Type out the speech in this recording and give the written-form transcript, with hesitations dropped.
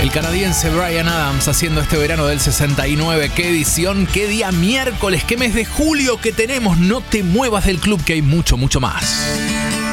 El canadiense Bryan Adams haciendo este verano del 69. Qué edición, qué día miércoles, qué mes de julio que tenemos. No te muevas del club que hay mucho, mucho más.